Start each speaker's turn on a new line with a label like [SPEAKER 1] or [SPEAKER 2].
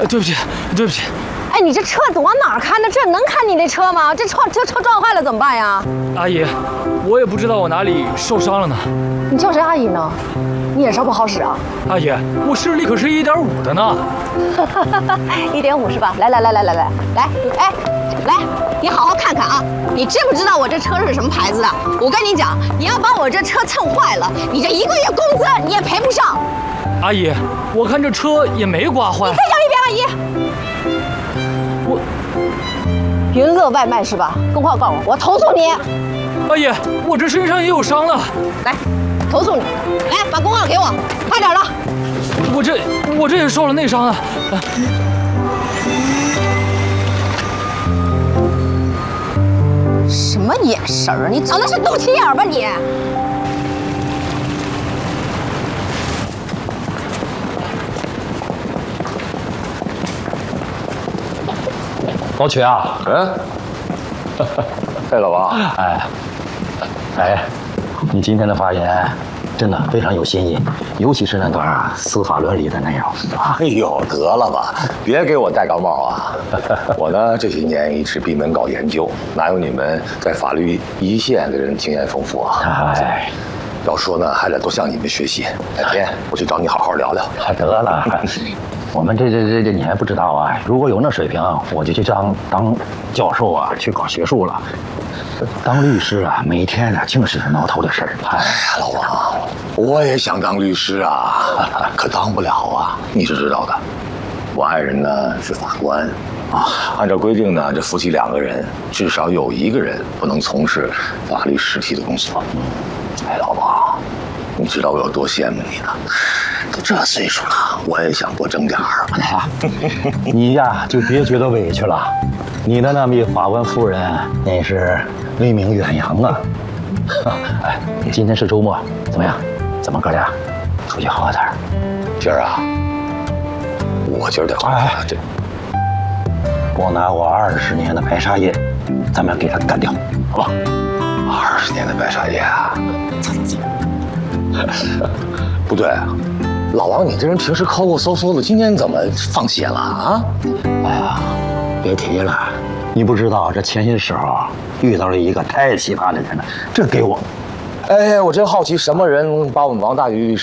[SPEAKER 1] 对不起，对不起。
[SPEAKER 2] 哎，你这车往哪儿开呢？这能开你那车吗？这车撞坏了怎么办呀？
[SPEAKER 1] 阿姨，我也不知道我哪里受伤了呢。
[SPEAKER 2] 你叫谁阿姨呢？你眼神不好使啊！
[SPEAKER 1] 阿姨，我视力可是1.5的呢。
[SPEAKER 2] 1.5是吧？来，哎，来，你好好看看啊！你知不知道我这车是什么牌子的？我跟你讲，你要把我这车蹭坏了，你这1个月工资你也赔不上。
[SPEAKER 1] 阿姨，我看这车也没刮坏。
[SPEAKER 2] 你再叫一遍，阿姨。云乐外卖是吧？公告告我，我投诉你。
[SPEAKER 1] 阿姨，我这身上也有伤了。
[SPEAKER 2] 来，投诉你。来，把公告给我，快点的。
[SPEAKER 1] 我这也受了内伤啊。
[SPEAKER 2] 什么眼神儿？你长的是肚脐眼吧你？
[SPEAKER 3] 老曲啊，
[SPEAKER 4] 嘿，老王，
[SPEAKER 3] 哎，你今天的发言真的非常有新意，尤其是那段司法伦理的内容。
[SPEAKER 4] 哎呦，得了吧，别给我戴高帽啊！我呢这些年一直闭门搞研究，哪有你们在法律一线的人经验丰富啊？
[SPEAKER 3] 哎，
[SPEAKER 4] 要说呢，还得多向你们学习。改天我去找你好好聊聊。
[SPEAKER 3] 得了。我们这你还不知道啊！如果有那水平，我就去当教授啊，去搞学术了。当律师啊，每天啊净是挠头的事儿。
[SPEAKER 4] 哎呀，老王，我也想当律师啊，可当不了啊，你是知道的。我爱人呢是法官啊，按照规定呢，这夫妻2个人至少有1个人不能从事法律实体的工作。哎，老王，你知道我有多羡慕你呢？都这岁数了，我也想多挣点儿。
[SPEAKER 3] 你呀，就别觉得委屈了。你的那位法官夫人那是威名远扬啊！哎，今天是周末，怎么样？咱们哥俩出去喝点。
[SPEAKER 4] 今儿啊，我今儿得喝。这，
[SPEAKER 3] 我拿我20年的白沙叶，咱们给他干掉，好吧
[SPEAKER 4] ？20年的白沙叶啊！走。不对。老王，你这人平时抠抠搜搜的，今天怎么放血了啊？
[SPEAKER 3] 哎呀，别提了，你不知道这前些时候遇到了一个太奇葩的人了，这给我，
[SPEAKER 4] 哎，我真好奇，什么人能把我们王大宇律师